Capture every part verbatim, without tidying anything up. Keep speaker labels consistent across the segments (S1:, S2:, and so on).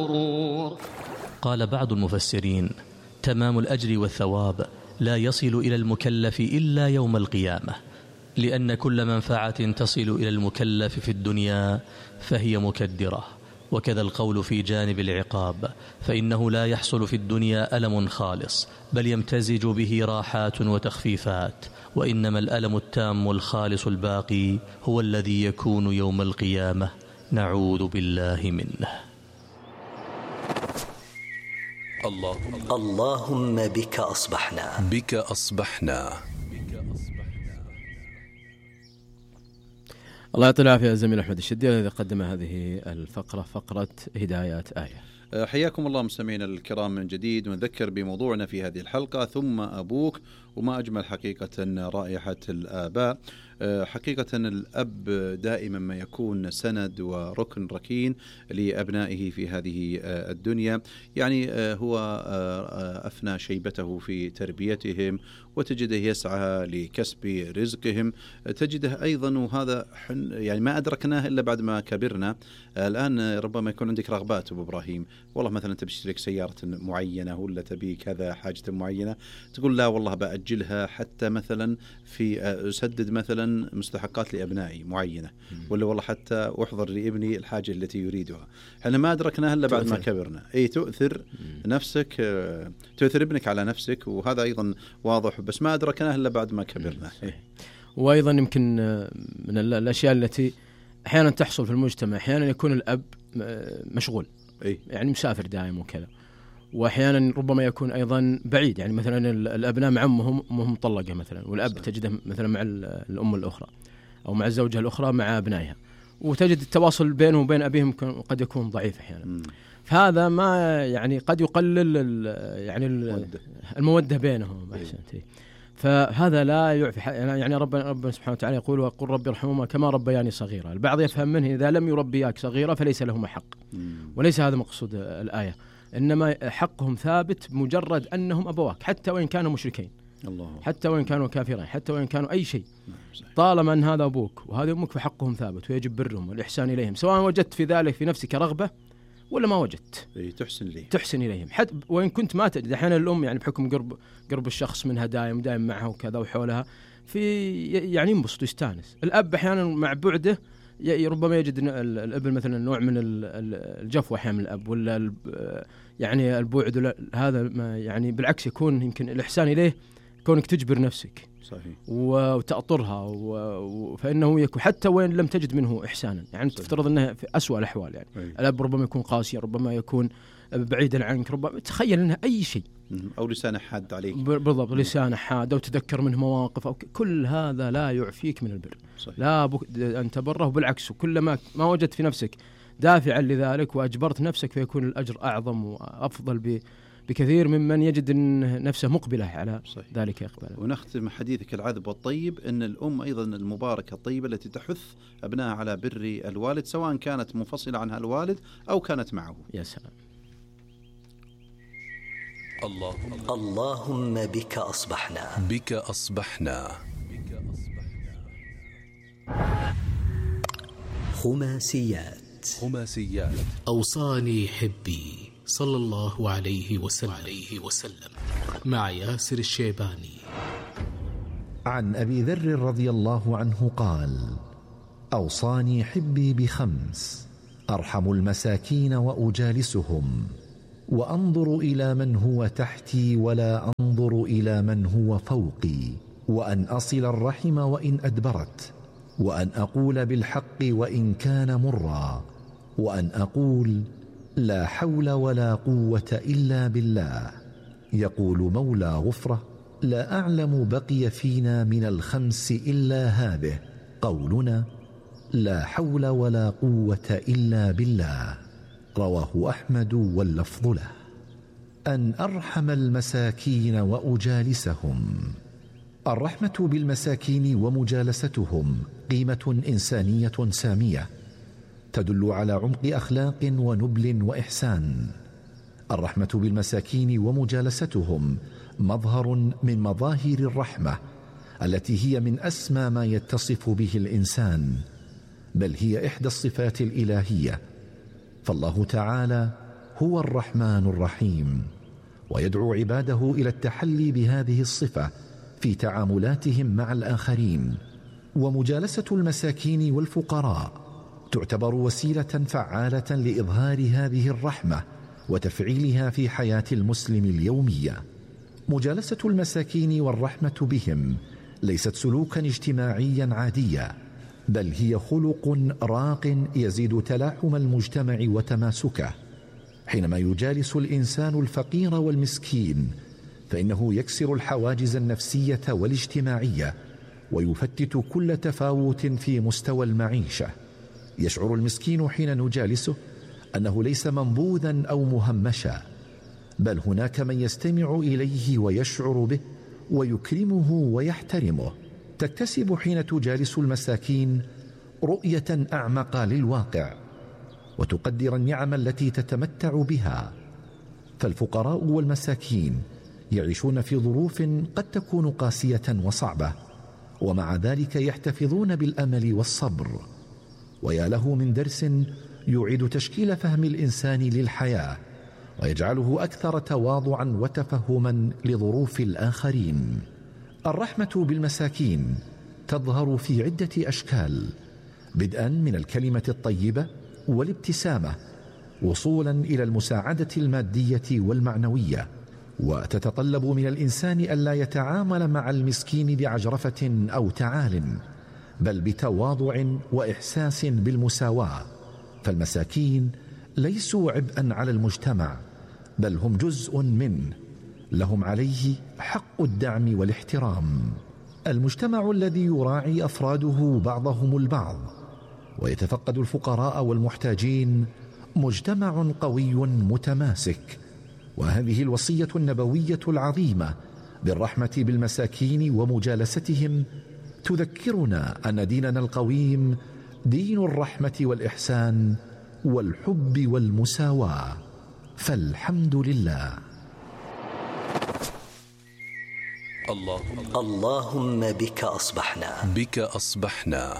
S1: قال بعض المفسرين: تمام الأجر والثواب لا يصل إلى المكلف إلا يوم القيامة، لأن كل منفعة تصل إلى المكلف في الدنيا فهي مكدرة. وكذا القول في جانب العقاب، فإنه لا يحصل في الدنيا ألم خالص، بل يمتزج به راحات وتخفيفات، وإنما الألم التام الخالص الباقي هو الذي يكون يوم القيامة، نعوذ بالله منه.
S2: اللهم, اللهم بك أصبحنا
S3: بك أصبحنا
S4: الله يعطي العافية زميل أحمد الشدي الذي قدم هذه الفقرة، فقرة هدايات آية.
S5: حياكم الله مستمعينا الكرام من جديد، ونذكر بموضوعنا في هذه الحلقة: ثم أبوك. وما أجمل حقيقة رائحة الآباء. حقيقة الأب دائما ما يكون سند وركن ركين لأبنائه في هذه الدنيا، يعني هو أفنى شيبته في تربيتهم، وتجده يسعى لكسب رزقهم، تجده أيضا، وهذا يعني ما أدركناه إلا بعد ما كبرنا. الآن ربما يكون عندك رغبات أبو إبراهيم، والله مثلا تبي تشتري سيارة معينة ولا تبي كذا حاجة معينة، تقول لا والله بأجلها حتى مثلا في أسدد مثلا مستحقات لأبنائي معينة، ولا والله حتى أحضر لابني الحاجة التي يريدها. احنا ما أدركناها إلا بعد ما كبرنا. أي تؤثر نفسك، تؤثر ابنك على نفسك، وهذا أيضا واضح، بس ما أدركناها إلا بعد ما كبرنا.
S4: وأيضا يمكن من الأشياء التي أحيانا تحصل في المجتمع، أحيانا يكون الأب مشغول،
S5: أي.
S4: يعني مسافر دائم وكذا، وأحيانا ربما يكون أيضا بعيد، يعني مثلا الأبناء مع أمهم أمهم مطلقة مثلا، والأب صحيح. تجده مثلا مع الأم الأخرى أو مع الزوجة الأخرى مع أبنائها، وتجد التواصل بينهم وبين أبيهم قد يكون ضعيف أحيانا. م. فهذا ما يعني قد يقلل يعني المودة, المودة بينهم. أحسنت. فهذا لا يعفي، يعني ربنا ربنا سبحانه وتعالى يقول: وقل ربي ارحمهما كما ربياني صغيرا. البعض يفهم منه إذا لم يربياك صغيرا فليس لهما حق، وليس هذا مقصود الآية، إنما حقهم ثابت مجرد أنهم أبواك، حتى وإن كانوا مشركين، الله. حتى وإن كانوا كافرين، حتى وإن كانوا أي شيء، طالما أن هذا أبوك وهذه أمك فحقهم ثابت، ويجب برهم والإحسان إليهم، سواء وجدت في ذلك في نفسك رغبة ولا ما وجدت،
S5: تحسن إليهم
S4: تحسن إليهم حتى وإن كنت ما تجد. أحيانا الأم يعني بحكم قرب قرب الشخص منها دائم دائم معها وكذا وحولها، في يعني ينبسط ويستانس. الأب أحيانا مع بعده ربما يجد الابن مثلا نوع من الجفوة أحيانا من الأب، ولا يعني البعد، هذا ما يعني بالعكس يكون يمكن الإحسان إليه كونك تجبر نفسك
S5: صحيح
S4: وتأطرها، فإنه يكون حتى وين لم تجد منه إحسانا، يعني صحيح. تفترض أنه في أسوأ الأحوال، يعني أي. الأب ربما يكون قاسيا، ربما يكون بعيدا عنك، ربما تخيل أنه أي شيء،
S5: أو لسانه حاد عليك،
S4: بالضبط لسانه حاد، أو تذكر منه مواقف، أو كل هذا لا يعفيك من البر صحيح. لا بد أن تبره، بالعكس كلما ما وجدت في نفسك دافعا لذلك وأجبرت نفسك فيكون الأجر أعظم وأفضل بكثير ممن يجد نفسه مقبلة على صحيح. ذلك يقبله.
S5: ونختم حديثك العذب والطيب أن الأم أيضا المباركة الطيبة التي تحث أبنائها على بر الوالد، سواء كانت منفصلة عنها الوالد أو كانت معه.
S4: يا سلام.
S2: اللهم, اللهم بك أصبحنا
S3: بك أصبحنا
S2: خماسيات
S3: خماسيات
S6: أوصاني حبي صلى الله عليه وسلم, عليه وسلم مع ياسر الشيباني.
S7: عن أبي ذر رضي الله عنه قال: أوصاني حبي بخمس: أرحم المساكين وأجالسهم، وأنظر إلى من هو تحتي ولا أنظر إلى من هو فوقي، وأن أصل الرحم وإن أدبرت، وأن أقول بالحق وإن كان مرا، وأن أقول لا حول ولا قوة إلا بالله. يقول مولى غفرة: لا أعلم بقي فينا من الخمس إلا هذه، قولنا لا حول ولا قوة إلا بالله. رواه أحمد واللفظ له. أن أرحم المساكين وأجالسهم. الرحمة بالمساكين ومجالستهم قيمة إنسانية سامية تدل على عمق أخلاق ونبل وإحسان. الرحمة بالمساكين ومجالستهم مظهر من مظاهر الرحمة التي هي من أسمى ما يتصف به الإنسان، بل هي إحدى الصفات الإلهية، فالله تعالى هو الرحمن الرحيم، ويدعو عباده إلى التحلي بهذه الصفة في تعاملاتهم مع الآخرين. ومجالسة المساكين والفقراء تعتبر وسيلة فعالة لإظهار هذه الرحمة وتفعيلها في حياة المسلم اليومية. مجالسة المساكين والرحمة بهم ليست سلوكا اجتماعيا عاديا، بل هي خلق راق يزيد تلاحم المجتمع وتماسكه. حينما يجالس الإنسان الفقير والمسكين فإنه يكسر الحواجز النفسية والاجتماعية ويفتت كل تفاوت في مستوى المعيشة. يشعر المسكين حين نجالسه أنه ليس منبوذا أو مهمشا، بل هناك من يستمع إليه ويشعر به ويكرمه ويحترمه. تكتسب حين تجالس المساكين رؤية أعمق للواقع، وتقدر النعم التي تتمتع بها. فالفقراء والمساكين يعيشون في ظروف قد تكون قاسية وصعبة، ومع ذلك يحتفظون بالأمل والصبر. ويا له من درس يعيد تشكيل فهم الإنسان للحياة ويجعله أكثر تواضعا وتفهما لظروف الآخرين. الرحمة بالمساكين تظهر في عدة أشكال، بدءا من الكلمة الطيبة والابتسامة، وصولا إلى المساعدة المادية والمعنوية. وتتطلب من الإنسان ألا يتعامل مع المسكين بعجرفة أو تعال، بل بتواضع وإحساس بالمساواة. فالمساكين ليسوا عبئا على المجتمع، بل هم جزء منه، لهم عليه حق الدعم والاحترام. المجتمع الذي يراعي أفراده بعضهم البعض ويتفقد الفقراء والمحتاجين مجتمع قوي متماسك. وهذه الوصية النبوية العظيمة بالرحمة بالمساكين ومجالستهم تذكرنا أن ديننا القويم دين الرحمة والإحسان والحب والمساواة. فالحمد لله.
S3: اللهم
S2: اللهم بك أصبحنا
S3: بك أصبحنا.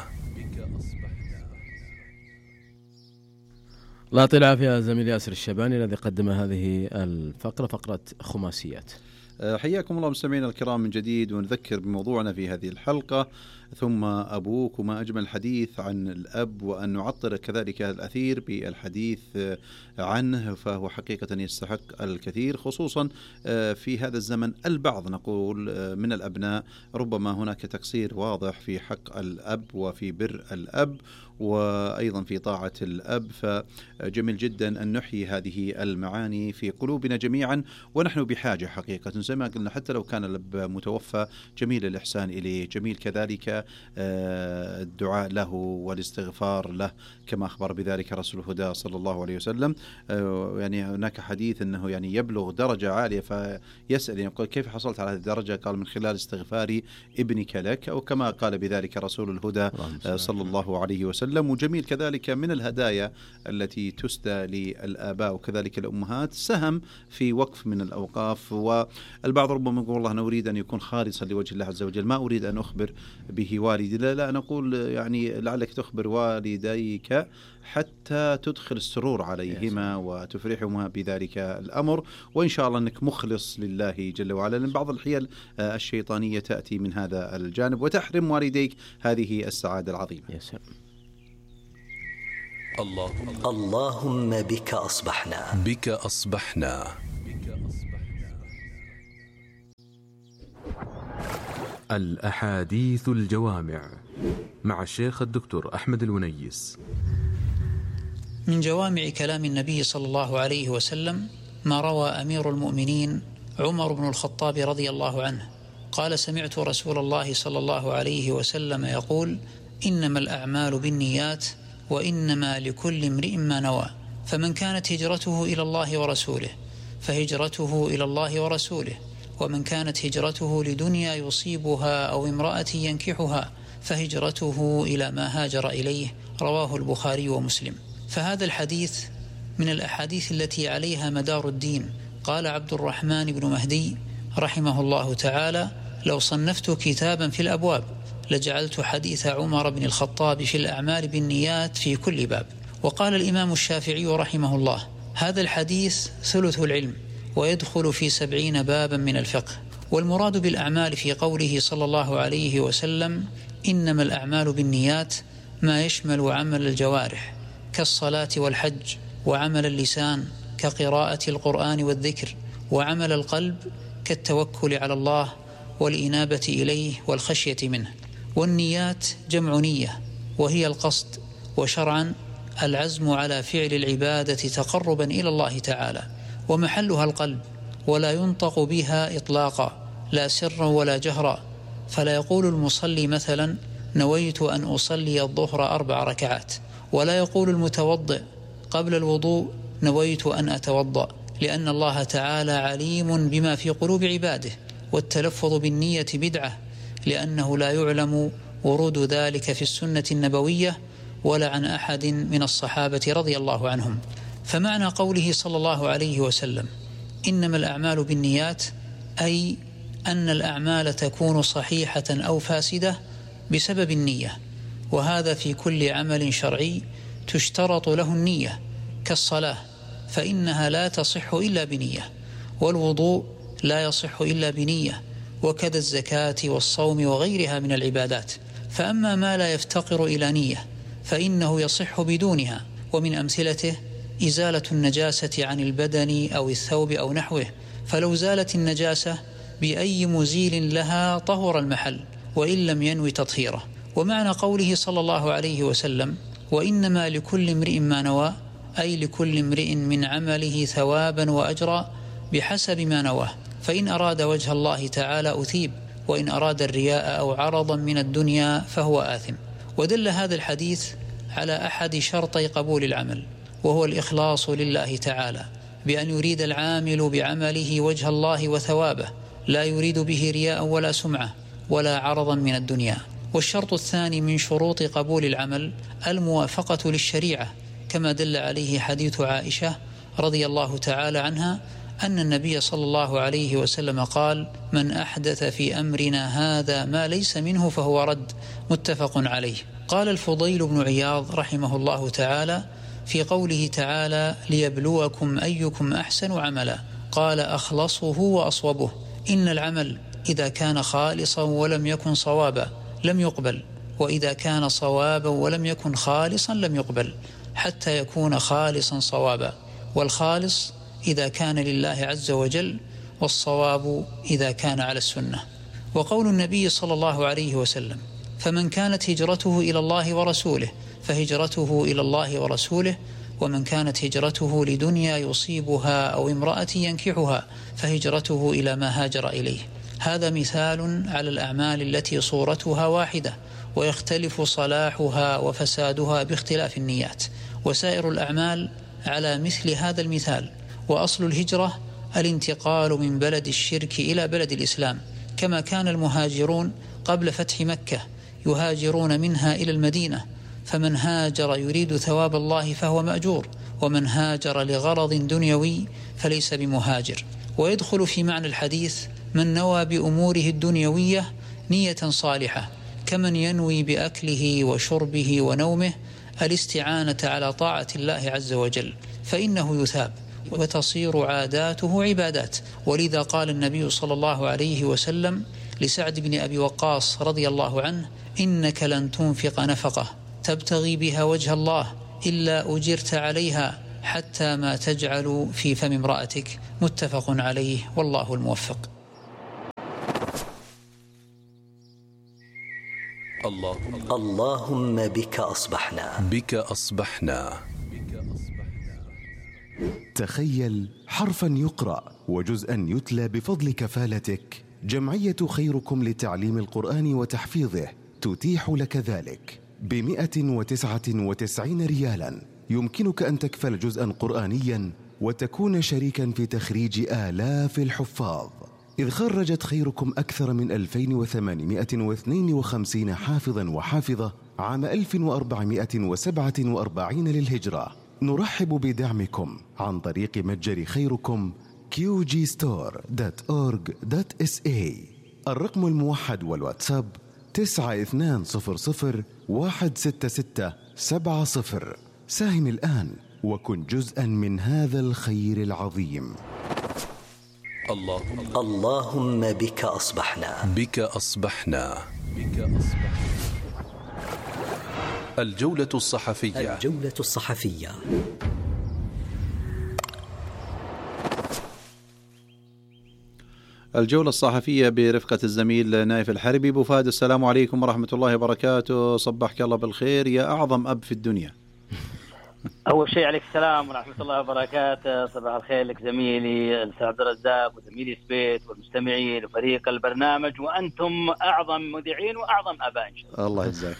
S4: الله يعطي العافية زميل ياسر الشباني الذي قدم هذه الفقرة، فقرة خماسيات.
S5: حياكم الله مستمعينا الكرام من جديد، ونذكر بموضوعنا في هذه الحلقة ثم أبوك، وما أجمل الحديث عن الأب، وأن نعطر كذلك الأثير بالحديث عنه، فهو حقيقة يستحق الكثير، خصوصا في هذا الزمن. البعض نقول من الأبناء ربما هناك تقصير واضح في حق الأب وفي بر الأب وأيضا في طاعة الأب، فجميل جدا أن نحيي هذه المعاني في قلوبنا جميعا، ونحن بحاجة حقيقة زي ما قلنا. حتى لو كان الأب متوفى جميل الإحسان إليه، جميل كذلك الدعاء له والاستغفار له كما أخبر بذلك رسول الهدى صلى الله عليه وسلم. يعني هناك حديث أنه يعني يبلغ درجة عالية فيسأل يقول كيف حصلت على هذه الدرجة؟ قال من خلال استغفار ابنك لك، أو كما قال بذلك رسول الهدى صلى الله عليه وسلم. وجميل كذلك من الهدايا التي تسدى للآباء وكذلك الأمهات سهم في وقف من الأوقاف. والبعض ربما يقول الله أنا أريد أن يكون خالصا لوجه الله عز وجل، ما أريد أن أخبر به والدي. لا, لا نقول يعني لعلك تخبر والديك حتى تدخل السرور عليهما وتفرحهما بذلك الأمر، وإن شاء الله أنك مخلص لله جل وعلا. لأن بعض الحيل الشيطانية تأتي من هذا الجانب وتحرم والديك هذه السعادة العظيمة.
S3: اللهم
S2: اللهم بك أصبحنا
S3: بك أصبحنا.
S8: الأحاديث الجوامع مع الشيخ الدكتور أحمد الونيس.
S9: من جوامع كلام النبي صلى الله عليه وسلم ما روى أمير المؤمنين عمر بن الخطاب رضي الله عنه قال: سمعت رسول الله صلى الله عليه وسلم يقول: إنما الأعمال بالنيات وإنما لكل امرئ ما نوى، فمن كانت هجرته إلى الله ورسوله فهجرته إلى الله ورسوله، ومن كانت هجرته لدنيا يصيبها أو امرأة ينكحها فهجرته إلى ما هاجر إليه. رواه البخاري ومسلم. فهذا الحديث من الأحاديث التي عليها مدار الدين. قال عبد الرحمن بن مهدي رحمه الله تعالى: لو صنفت كتابا في الأبواب لجعلت حديث عمر بن الخطاب في الأعمال بالنيات في كل باب. وقال الإمام الشافعي رحمه الله: هذا الحديث ثلث العلم ويدخل في سبعين بابا من الفقه. والمراد بالأعمال في قوله صلى الله عليه وسلم إنما الأعمال بالنيات ما يشمل عمل الجوارح كالصلاة والحج، وعمل اللسان كقراءة القرآن والذكر، وعمل القلب كالتوكل على الله والإنابة إليه والخشية منه. والنيات جمع نية، وهي القصد، وشرعا العزم على فعل العبادة تقربا إلى الله تعالى، ومحلها القلب، ولا ينطق بها إطلاقا لا سرا ولا جهرا. فلا يقول المصلي مثلا نويت أن أصلي الظهر أربع ركعات، ولا يقول المتوضئ قبل الوضوء نويت أن أتوضأ، لأن الله تعالى عليم بما في قلوب عباده. والتلفظ بالنية بدعة، لأنه لا يعلم ورود ذلك في السنة النبوية ولا عن أحد من الصحابة رضي الله عنهم. فمعنى قوله صلى الله عليه وسلم إنما الأعمال بالنيات أي أن الأعمال تكون صحيحة أو فاسدة بسبب النية، وهذا في كل عمل شرعي تشترط له النية، كالصلاة فإنها لا تصح إلا بنية، والوضوء لا يصح إلا بنية، وكذا الزكاة والصوم وغيرها من العبادات. فأما ما لا يفتقر إلى نية فإنه يصح بدونها، ومن أمثلته إزالة النجاسة عن البدن أو الثوب أو نحوه، فلو زالت النجاسة بأي مزيل لها طهر المحل وإن لم ينوي تطهيره. ومعنى قوله صلى الله عليه وسلم وإنما لكل امرئ ما نوى أي لكل امرئ من عمله ثوابا وأجرا بحسب ما نواه، فإن أراد وجه الله تعالى أثيب، وإن أراد الرياء أو عرضا من الدنيا فهو آثم. ودل هذا الحديث على أحد شرطي قبول العمل، وهو الإخلاص لله تعالى، بأن يريد العامل بعمله وجه الله وثوابه، لا يريد به رياء ولا سمعة ولا عرضا من الدنيا. والشرط الثاني من شروط قبول العمل الموافقة للشريعة، كما دل عليه حديث عائشة رضي الله تعالى عنها أن النبي صلى الله عليه وسلم قال من أحدث في أمرنا هذا ما ليس منه فهو رد، متفق عليه. قال الفضيل بن عياض رحمه الله تعالى في قوله تعالى ليبلوكم أيكم أحسن عملا، قال أخلصه وأصوبه. إن العمل إذا كان خالصا ولم يكن صوابا لم يقبل، وإذا كان صوابا ولم يكن خالصا لم يقبل، حتى يكون خالصا صوابا. والخالص إذا كان لله عز وجل، والصواب إذا كان على السنة. وقول النبي صلى الله عليه وسلم فمن كانت هجرته إلى الله ورسوله فهجرته إلى الله ورسوله، ومن كانت هجرته لدنيا يصيبها أو امرأة ينكحها فهجرته إلى ما هاجر إليه. هذا مثال على الأعمال التي صورتها واحدة، ويختلف صلاحها وفسادها باختلاف النيات. وسائر الأعمال على مثل هذا المثال. وأصل الهجرة الانتقال من بلد الشرك إلى بلد الإسلام، كما كان المهاجرون قبل فتح مكة يهاجرون منها إلى المدينة، فمن هاجر يريد ثواب الله فهو مأجور، ومن هاجر لغرض دنيوي فليس بمهاجر. ويدخل في معنى الحديث من نوى بأموره الدنيوية نية صالحة، كمن ينوي بأكله وشربه ونومه الاستعانة على طاعة الله عز وجل، فإنه يثاب وتصير عاداته عبادات. ولذا قال النبي صلى الله عليه وسلم لسعد بن أبي وقاص رضي الله عنه إنك لن تنفق نفقة تبتغي بها وجه الله إلا أجرت عليها حتى ما تجعل في فم امرأتك، متفق عليه، والله الموفق.
S3: اللهم
S2: اللهم بك أصبحنا
S3: بك أصبحنا.
S10: تخيل حرفا يقرأ وجزءا يتلى بفضل كفالتك. جمعية خيركم لتعليم القرآن وتحفيظه تتيح لك ذلك بمئة وتسعة وتسعين ريالا. يمكنك أن تكفل جزءا قرآنيا وتكون شريكا في تخريج آلاف الحفاظ، إذ خرجت خيركم أكثر من ألفين وثمانمئة واثنين وخمسين حافظا وحافظة عام ألف وأربعمئة وسبعة وأربعين للهجرة. نرحب بدعمكم عن طريق متجر خيركم كيو جي ستور دوت أورج دوت إس إيه. الرقم الموحد والواتساب تسعة اثنان صفر صفر واحد ستة ستة سبعة صفر. ساهم الآن وكن جزءا من هذا الخير العظيم.
S3: اللهم
S2: اللهم بك أصبحنا
S3: بك أصبحنا بك أصبحنا. الجولة الصحفية
S2: الجولة الصحفية.
S5: الجولة الصحفية برفقة الزميل نايف الحربي. أبو فهد، السلام عليكم ورحمة الله وبركاته. صبحك الله بالخير يا أعظم أب في الدنيا.
S11: أول شيء عليك السلام ورحمة الله وبركاته. صباح الخير لك زميلي الأستاذ عبد الرزاق وزميلي سبيت والمستمعين وفريق البرنامج، وأنتم أعظم مذيعين وأعظم آباء إن شاء الله.
S5: الله يجزاك.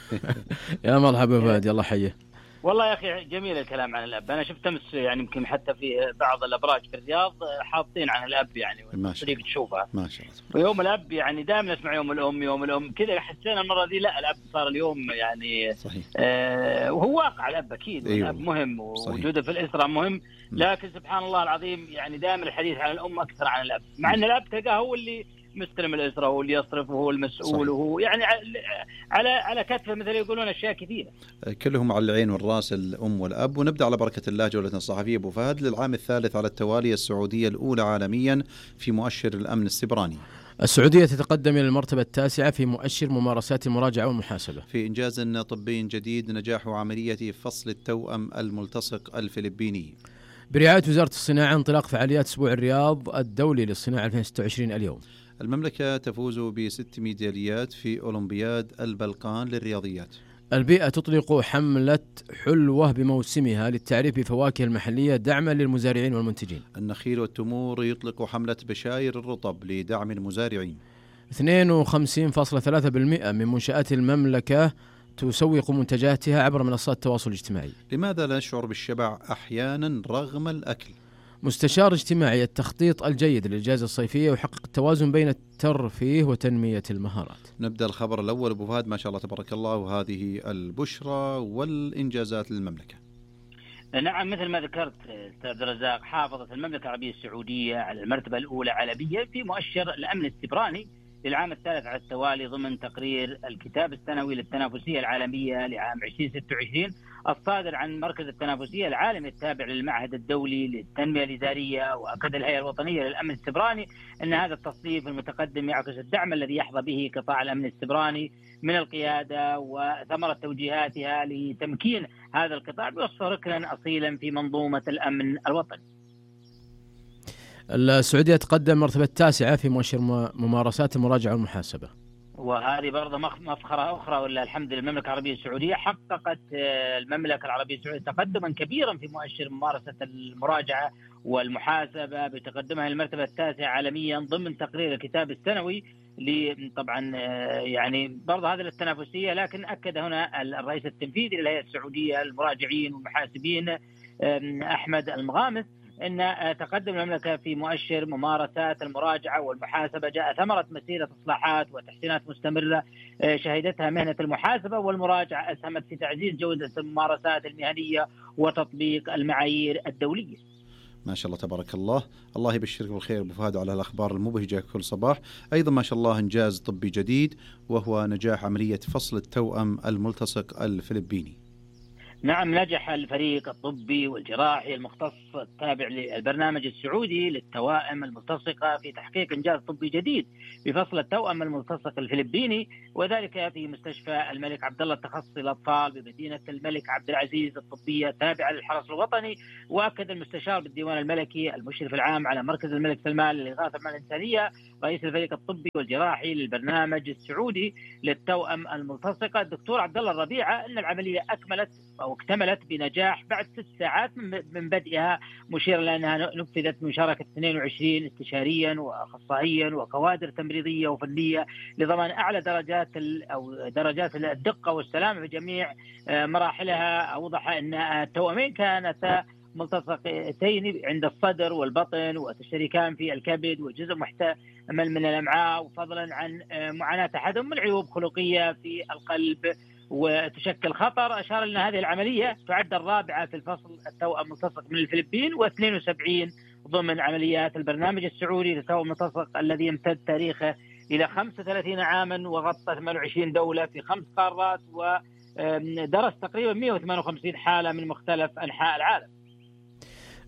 S4: يا مرحبا فهد، يلا حيه.
S11: والله يا أخي جميل الكلام عن الأب. أنا شفت أمس يعني يمكن حتى في بعض الأبراج في الرياض حاطين عن الأب يعني طريقة تشوفها
S5: ما شاء الله.
S11: ويوم الأب يعني دائما نسمع يوم الأم يوم الأم كذا، حسينا المرة دي لا الأب صار اليوم يعني
S5: صحيح.
S11: آه وهو واقع الأب أكيد.
S5: أيوه.
S11: الأب مهم ووجوده في الأسرة مهم، لكن سبحان الله العظيم يعني دائما الحديث عن الأم أكثر عن الأب، مع أن الأب تلقاه هو اللي مستلم الأسرة وهو اللي يصرف وهو المسؤول. صحيح. وهو يعني على على كتفه مثل يقولون أشياء كثيرة.
S5: كلهم على العين والراس الأم والأب. ونبدأ على بركة الله جولتنا الصحفية أبو فهد. للعام الثالث على التوالي السعودية الأولى عالميا في مؤشر الأمن السبراني.
S4: السعودية تتقدم إلى المرتبة التاسعة في مؤشر ممارسات المراجعة والمحاسبة.
S5: في إنجاز طبي جديد نجاح عملية فصل التوأم الملتصق الفلبيني.
S4: برعاية وزارة الصناعة انطلاق فعاليات أسبوع الرياض الدولي للصناعة ألفين وستة وعشرين اليوم.
S5: المملكة تفوز بست ميداليات في أولمبياد البلقان للرياضيات.
S4: البيئة تطلق حملة حلوة بموسمها للتعريف بفواكه المحلية دعما للمزارعين والمنتجين.
S5: النخيل والتمور يطلق حملة بشاير الرطب لدعم المزارعين.
S4: اثنين وخمسين فاصلة ثلاثة بالمئة من منشآت المملكة تسوق منتجاتها عبر منصات التواصل الاجتماعي.
S5: لماذا لا نشعر بالشبع أحيانا رغم الأكل؟
S4: مستشار اجتماعي التخطيط الجيد للإجازة الصيفية ويحقق التوازن بين الترفيه وتنمية المهارات.
S5: نبدأ الخبر الأول أبو فهد. ما شاء الله تبارك الله، وهذه البشرى والإنجازات للمملكة.
S11: نعم، مثل ما ذكرت أستاذ عبد الرزاق، حافظت المملكة العربية السعودية على المرتبة الأولى عالميا في مؤشر الأمن السبراني للعام الثالث على التوالي ضمن تقرير الكتاب السنوي للتنافسية العالمية لعام ألفين وستة وعشرين الصادر عن مركز التنافسية العالمي التابع للمعهد الدولي للتنمية الإدارية. وأكد الهيئة الوطنية للأمن السبراني أن هذا التصنيف المتقدم يعكس الدعم الذي يحظى به قطاع الأمن السبراني من القيادة وثمرة توجيهاتها لتمكين هذا القطاع بوصفه ركنا أصيلا في منظومة الأمن الوطني.
S4: السعودية تقدم مرتبة التاسعة في مؤشر ممارسات المراجعة والمحاسبة.
S11: وهذه برضه مفخرة أخرى، ولا الحمد لله المملكة العربية السعودية حققت المملكة العربية السعودية تقدما كبيرا في مؤشر ممارسة المراجعة والمحاسبة بتقدمها المرتبة التاسعة عالميا ضمن تقرير الكتاب السنوي. طبعا يعني برضه هذه التنافسية، لكن أكد هنا الرئيس التنفيذي للهيئة السعودية المراجعين والمحاسبين أحمد المغامس أن تقدم المملكة في مؤشر ممارسات المراجعة والمحاسبة جاء ثمرة مسيرة إصلاحات وتحسينات مستمرة شهدتها مهنة المحاسبة والمراجعة، أسهمت في تعزيز جودة الممارسات المهنية وتطبيق المعايير الدولية.
S5: ما شاء الله تبارك الله. الله يبشرك بالخير أبو فهد على الأخبار المبهجة كل صباح. أيضا ما شاء الله إنجاز طبي جديد وهو نجاح عملية فصل التوأم الملتصق الفلبيني.
S11: نعم، نجح الفريق الطبي والجراحي المختص التابع للبرنامج السعودي للتوائم الملتصقة في تحقيق إنجاز طبي جديد بفصل التوأم الملتصق الفلبيني، وذلك في مستشفى الملك عبد الله التخصصي للأطفال بمدينة الملك عبد العزيز الطبية التابعة للحرس الوطني. وأكد المستشار بالديوان الملكي المشرف العام على مركز الملك سلمان للإغاثة الإنسانية رئيس الفريق الطبي والجراحي للبرنامج السعودي للتوأم الملتصقة الدكتور عبد الله الربيعة أن العملية أكملت أو اكتملت بنجاح بعد ست ساعات من بدئها، مشيرا لأنها نفذت بمشاركة اثنين وعشرين استشاريا وأخصائيا وكوادر تمريضية وفنية لضمان أعلى درجات أو درجات الدقة والسلامة في جميع مراحلها. أوضح أن التوأمين كانتا ملتصقتين عند الصدر والبطن وتشتركان في الكبد وجزء محتمل من الأمعاء، وفضلا عن معاناة أحدهم من عيوب خلقية في القلب وتشكل خطر. أشار أن هذه العملية تعد الرابعة في الفصل التوأم الملتصق من الفلبين واثنين وسبعين ضمن عمليات البرنامج السعودي للتوأم الملتصق الذي يمتد تاريخه إلى خمسة وثلاثين عاما وغطى ثمانية وعشرين دولة في خمس قارات ودرس تقريبا مئة وثمانية وخمسين حالة من مختلف أنحاء العالم.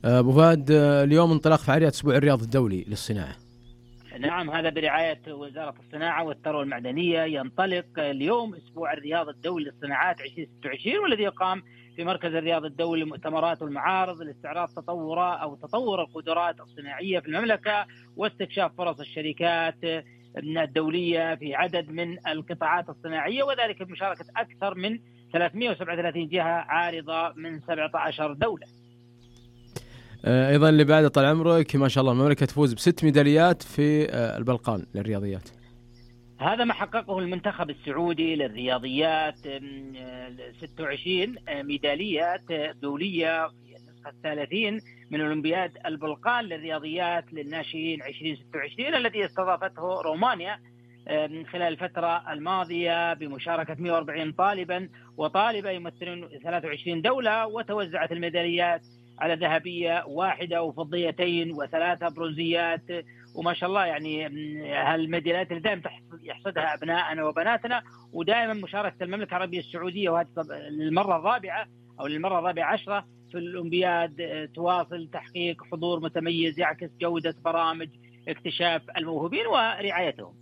S4: أبو فهد، اليوم انطلاق فعاليات أسبوع الرياض الدولي للصناعة.
S11: نعم، هذا برعاية وزارة الصناعة والثروة المعدنية. ينطلق اليوم أسبوع الرياض الدولي للصناعات ألفين وستة وعشرين، والذي يقام في مركز الرياض الدولي للمؤتمرات والمعارض لاستعراض تطور أو تطور القدرات الصناعية في المملكة واستكشاف فرص الشركات الدولية في عدد من القطاعات الصناعية، وذلك بمشاركة أكثر من ثلاثمئة وسبعة وثلاثين جهة عارضة من سبعة عشر دولة.
S4: أيضا اللي بعد طال عمرك ما شاء الله المملكة تفوز بست ميداليات في البلقان للرياضيات.
S11: هذا ما حققه المنتخب السعودي للرياضيات، ستة وعشرين ميداليات دولية في النسخة الثلاثين من أولمبياد البلقان للرياضيات للناشئين ألفين وستة وعشرين الذي استضافته رومانيا خلال الفترة الماضية بمشاركة مئة وأربعين طالبا وطالبة يمثلون ثلاثة وعشرين دولة، وتوزعت الميداليات على ذهبية واحدة وفضيتين وثلاثة برونزيات. وما شاء الله يعني هالميداليات اللي دائما يحصدها أبنائنا وبناتنا، ودائما مشاركة المملكة العربية السعودية وهذه للمرة الرابعة أو للمرة الرابعة عشرة في الأولمبياد تواصل تحقيق حضور متميز يعكس جودة برامج اكتشاف الموهوبين ورعايتهم.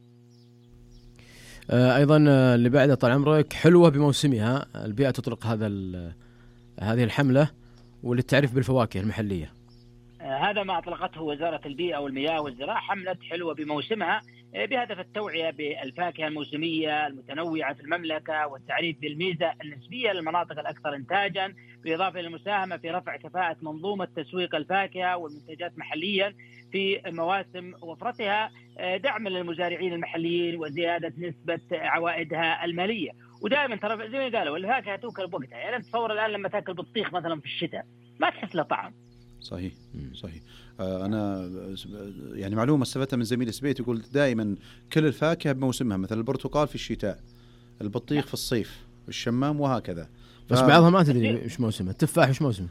S4: أيضا اللي بعده طال عمرك حلوة بموسمها، البيئة تطلق هذا هذه الحملة وللتعريف بالفواكه المحلية.
S11: هذا ما أطلقته وزارة البيئة والمياه والزراعة، حملة حلوة بموسمها بهدف التوعية بالفاكهة الموسمية المتنوعة في المملكة والتعريف بالميزة النسبية للمناطق الأكثر إنتاجا، بالإضافة إلى المساهمة في رفع كفاءة منظومة تسويق الفاكهة والمنتجات محليا في مواسم وفرتها، دعما للمزارعين المحليين وزيادة نسبة عوائدها المالية. ودائما ترى زي ما قالوا الفاكهة تؤكل بوقتها، يعني تصور الآن لما تأكل بطيخ مثلا في الشتاء ما تحس له طعم.
S5: صحيح صحيح. آه أنا يعني معلومة استفدتها من زميل سبيت يقول دائما كل الفاكهة بموسمها، مثل البرتقال في الشتاء، البطيخ في الصيف، الشمام وهكذا.
S4: بس ف... بعضها ما تدري إيش موسمه، التفاح إيش موسمه.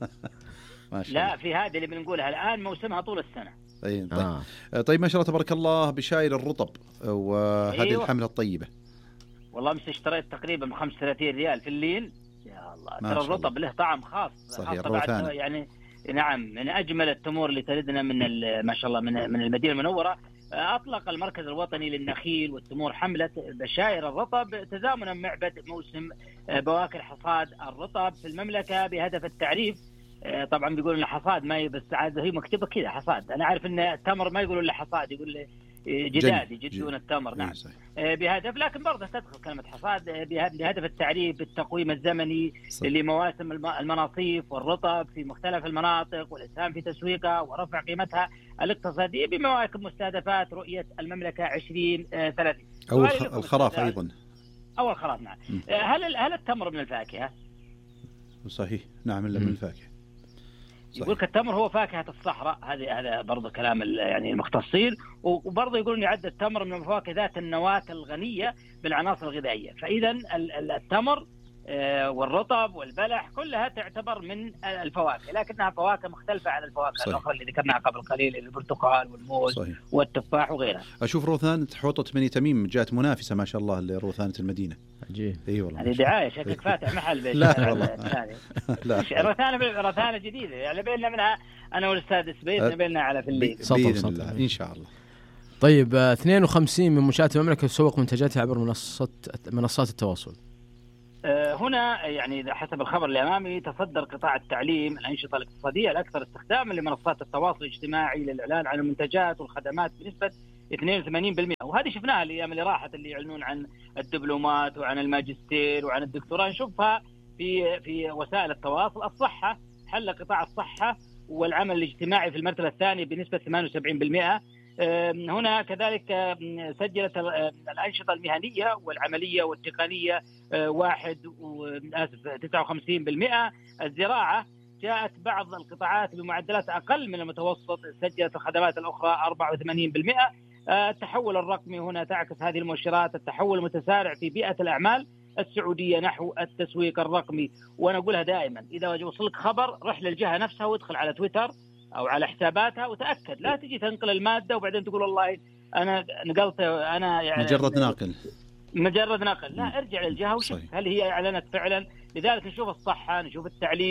S11: لا في هذه اللي بنقولها الآن موسمها طول السنة.
S5: طيب طيب. آه. طيب ما شاء الله تبارك الله بشاير الرطب وهذه أيوة. الحملة الطيبة
S11: والله امس اشتريت تقريبا ب خمسة وثلاثين ريال في الليل. يا الله ترى الرطب له طعم خاص.
S5: صحيح.
S11: بعد يعني نعم من اجمل التمور اللي تردنا من ما شاء الله من من المدينه المنوره. اطلق المركز الوطني للنخيل والتمور حمله بشاير الرطب تزامنا مع بدء موسم بواكر حصاد الرطب في المملكه بهدف التعريف. طبعا بيقولوا انه حصاد، ما بس عاد هي مكتوبه كذا حصاد. انا عارف ان التمر ما يقولوا الا حصاد، يقول جداد يجدون التمر. نعم بهدف، لكن برضه تدخل كلمة حصاد بهدف التعريف بالتقويم الزمني لمواسم المناصيف والرطب في مختلف المناطق والإسهام في تسويقها ورفع قيمتها الاقتصادية بمواكب مستهدفات رؤية المملكة عشرين ثلاثين.
S5: أو الخراف أيضا.
S11: أو الخراف نعم. هل هل التمر من الفاكهة؟
S5: صحيح نعم إلا من الفاكهة.
S11: يقول التمر هو فاكهة الصحراء، هذا هذا برضه كلام يعني المختصين. وبرضه يقولون يعد التمر من الفواكه ذات النواة الغنية بالعناصر الغذائية. فإذا التمر والرطب والبلح كلها تعتبر من الفواكه، لكنها فواكه مختلفة عن الفواكه صحيح. الأخرى اللي ذكرناها قبل قليل، البرتقال والموز صحيح. والتفاح وغيرها.
S5: أشوف روثان حوطة بني تميم جاءت منافسة ما شاء الله لروثانة المدينة.
S4: عجيب.
S5: اي والله.
S11: هذه دعاية شكلك فاتح محل.
S5: لا والله.
S11: لا. روثانة روثانة جديدة يعني بيننا منها أنا والأستاذ سبيت نبينا على في الليل.
S5: بإذن الله إن شاء الله.
S4: طيب اثنين وخمسين من منشآت المملكة تسوق منتجاتها عبر منصات منصات التواصل.
S11: هنا يعني حسب الخبر اللي أمامي تصدر قطاع التعليم الأنشطة الاقتصادية الأكثر استخداما لمنصات التواصل الاجتماعي للإعلان عن المنتجات والخدمات بنسبة اثنين وثمانين بالمئة، وهذه شفناها الأيام اللي راحت اللي يعلنون عن الدبلومات وعن الماجستير وعن الدكتوراه، نشوفها في في وسائل التواصل. الصحة حل قطاع الصحة والعمل الاجتماعي في المرتبة الثانية بنسبة ثمانية وسبعين بالمئة. هنا كذلك سجلت الأنشطة المهنية والعملية والتقنية واحد وآسف تسعة وخمسين بالمئة. الزراعة جاءت بعض القطاعات بمعدلات أقل من المتوسط، سجلت الخدمات الأخرى أربعة وثمانين بالمئة. التحول الرقمي هنا تعكس هذه المؤشرات التحول المتسارع في بيئة الأعمال السعودية نحو التسويق الرقمي. وأنا أقولها دائما إذا وصلك خبر رح للجهة نفسها وادخل على تويتر أو على حساباتها وتأكد، لا تجي تنقل المادة وبعدين تقول والله أنا نقلت أنا يعني
S5: مجرد ناقل
S11: مجرد نقل. لا ارجع للجهة وشوف هل هي أعلنت فعلا. لذلك نشوف الصحة، نشوف التعليم،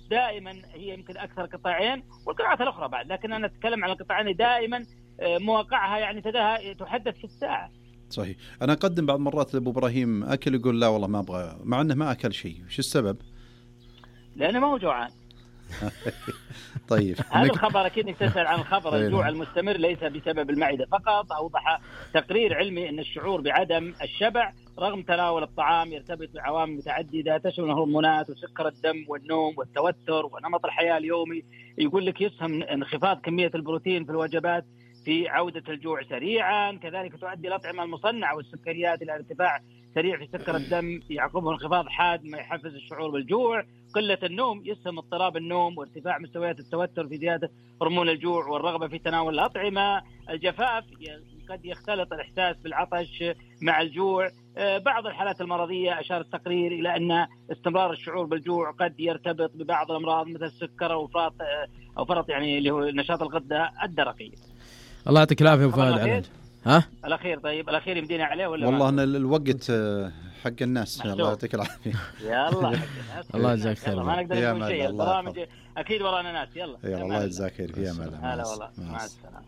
S11: دائما هي يمكن أكثر قطاعين والقطاعات الأخرى بعد، لكن أنا أتكلم عن القطاعين دائما مواقعها يعني تدها تحدث في الساعة.
S5: صحيح. أنا أقدم بعض مرات لأبو إبراهيم أكل يقول لا والله ما أبغى، مع أنه ما أكل شيء. وش السبب؟
S11: لأنه ما هو جوعان.
S5: طيب
S11: هذا الخبر أكيد تسأل عن الخبر. الجوع المستمر ليس بسبب المعدة فقط. أوضح تقرير علمي أن الشعور بعدم الشبع رغم تناول الطعام يرتبط بعوامل متعددة تشمل الهرمونات وسكر الدم والنوم والتوتر ونمط الحياة اليومي. يقول لك يسهم انخفاض كمية البروتين في الوجبات في عودة الجوع سريعا. كذلك تؤدي الأطعمة المصنعة والسكريات إلى ارتفاع سريع في سكر الدم يعقبه انخفاض حاد ما يحفز الشعور بالجوع. قلة النوم يسهم اضطراب النوم وارتفاع مستويات التوتر في زيادة هرمون الجوع والرغبة في تناول الأطعمة. الجفاف قد يختلط الإحساس بالعطش مع الجوع. بعض الحالات المرضية أشار التقرير إلى أن استمرار الشعور بالجوع قد يرتبط ببعض الأمراض مثل السكر أو فرط أو فرط يعني اللي هو نشاط الغدة الدرقية.
S4: الله يعطيك العافية أبو فهد على ها
S11: الأخير. طيب الأخير يمدينا عليه ولا
S5: والله أن الوقت حق الناس. الله يعطيك العافية.
S11: يلا
S4: الله يجزاك خير.
S11: ما نقدر نقول شيء. البرامج أكيد ورانا ناس. يلا
S5: يلا الله يجزاك خير. في أمان الله.
S11: هلا والله مع السلامة.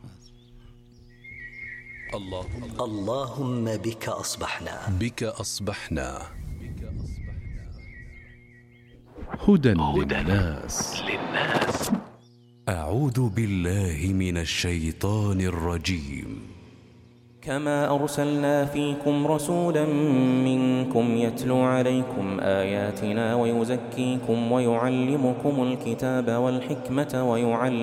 S3: اللهم
S2: اللهم بك أصبحنا
S3: بك أصبحنا
S10: هدى للناس.
S12: أعوذ بالله من الشيطان الرجيم.
S13: كما أرسلنا فيكم رسولا منكم يتلو عليكم آياتنا ويزكيكم ويعلمكم الكتاب والحكمة ويعلمكم